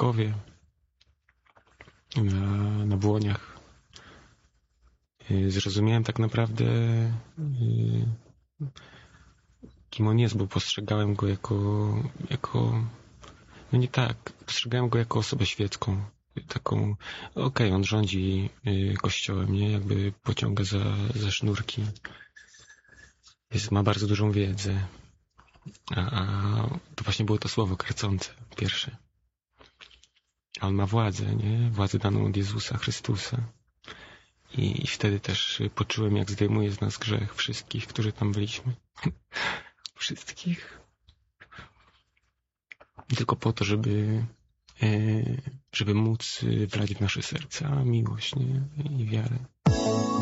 Krakowie, na Błoniach, zrozumiałem tak naprawdę, kim on jest, bo postrzegałem go jako no nie tak, postrzegałem go jako osobę świecką, taką, okej, on rządzi kościołem, nie, jakby pociąga za sznurki, ma bardzo dużą wiedzę, a to właśnie było to słowo karcące, pierwsze. A on ma władzę, nie? Władzę daną od Jezusa Chrystusa. I wtedy też poczułem, jak zdejmuje z nas grzech wszystkich, którzy tam byliśmy. Wszystkich. Tylko po to, żeby móc wlać w nasze serca miłość, nie? I wiarę.